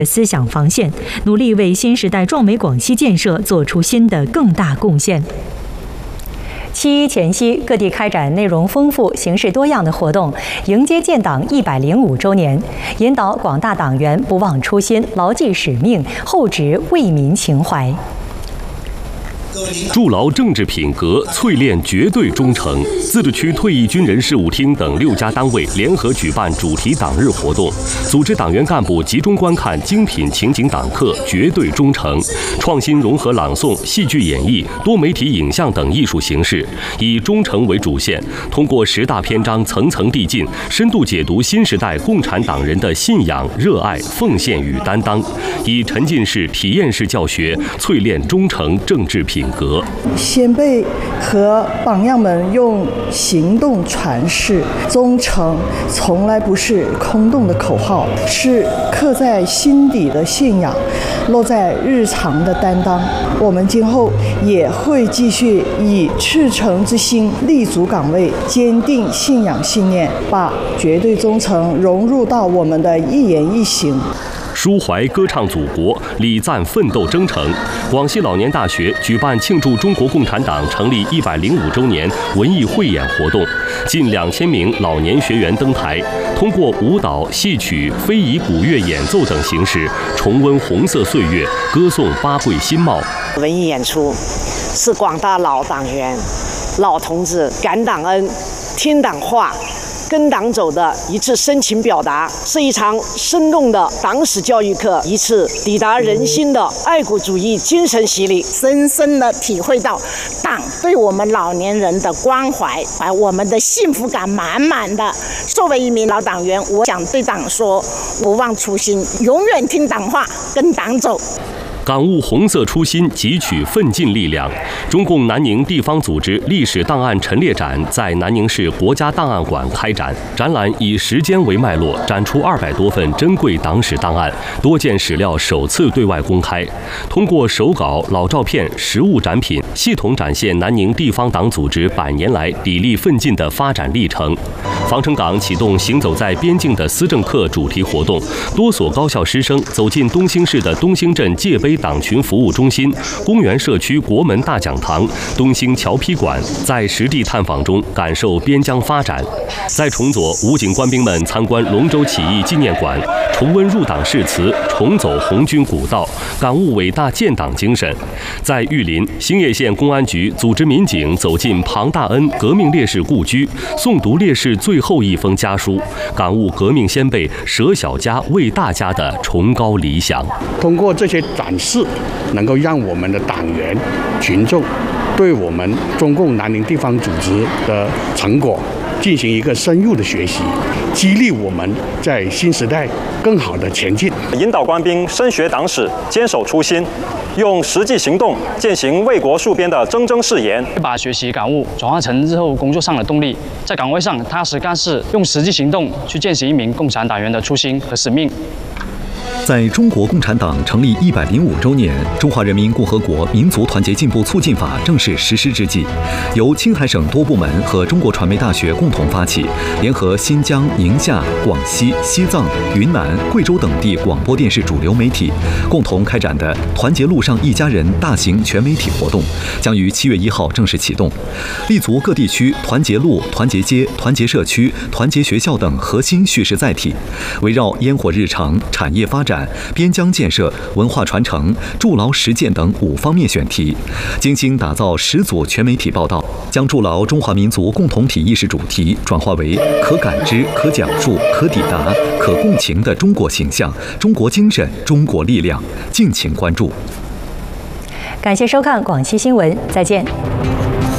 思想防线，努力为新时代壮美广西建设做出新的更大贡献。7·1前夕，各地开展内容丰富、形式多样的活动，迎接建党105周年，引导广大党员不忘初心、牢记使命，厚植为民情怀。 筑牢政治品格，淬炼绝对忠诚。自治区退役军人事务厅等6家单位联合举办主题党日活动，组织党员干部集中观看精品情景党课《绝对忠诚》，创新融合朗诵、戏剧演绎、多媒体影像等艺术形式，以忠诚为主线，通过10大篇章层层递进，深度解读新时代共产党人的信仰、热爱、奉献与担当，以沉浸式、体验式教学淬炼忠诚政治品格。 先辈和榜样们用行动传世，忠诚从来不是空洞的口号，是刻在心底的信仰，落在日常的担当。我们今后也会继续以赤诚之心立足岗位，坚定信仰信念，把绝对忠诚融入到我们的一言一行。 抒怀歌唱祖国，礼赞奋斗征程。广西老年大学举办庆祝中国共产党成立105周年文艺汇演活动，近2000名老年学员登台，通过舞蹈、戏曲、非遗古乐演奏等形式，重温红色岁月，歌颂八桂新貌。 文艺演出是广大老党员、老同志感党恩、听党话、跟党走的一次深情表达，是一场生动的党史教育课，一次抵达人心的爱国主义精神洗礼， 深深地体会到党对我们老年人的关怀，把我们的幸福感满满的。作为一名老党员，我想对党说，不忘初心，永远听党话，跟党走。 感悟红色初心，汲取奋进力量。中共南宁地方组织历史档案陈列展在南宁市国家档案馆开展，展览以时间为脉络，展出200多份珍贵党史档案，多件史料首次对外公开。通过手稿、老照片、实物展品，系统展现南宁地方党组织100年来砥砺奋进的发展历程。防城港启动行走在边境的思政课主题活动，多所高校师生走进东兴市的东兴镇界碑党群服务中心、公园社区国门大讲堂、东兴侨批馆，在实地探访中感受边疆发展。在崇左，武警官兵们参观龙舟起义纪念馆，重温入党誓词，重走红军古道，感悟伟大建党精神。在玉林，兴业县公安局组织民警走进庞大恩革命烈士故居，诵读烈士最后一封家书，感悟革命先辈舍小家为大家的崇高理想。 通过这些展示，能够让我们的党员群众对我们中共南宁地方组织的成果进行一个深入的学习，激励我们在新时代更好的前进。 引导官兵深学党史，坚守初心，用实际行动践行为国戍边的铮铮誓言， 把学习感悟转化成日后工作上的动力，在岗位上踏实干事，用实际行动去践行一名共产党员的初心和使命。 在中国共产党成立105周年，《中华人民共和国民族团结进步促进法》正式实施之际，由青海省多部门和中国传媒大学共同发起，联合新疆、宁夏、广西、西藏、云南、贵州等地广播电视主流媒体，共同开展的“团结路上一家人”大型全媒体活动，将于7月1号正式启动，立足各地区团结路、团结街、团结社区、团结学校等核心叙事载体，围绕烟火日常、产业发展、边疆建设、文化传承、筑牢实践等5方面选题，精心打造10组全媒体报道，将筑牢中华民族共同体意识主题转化为可感知、可讲述、可抵达、可共情的中国形象、中国精神、中国力量。敬请关注。 感谢收看广西新闻，再见。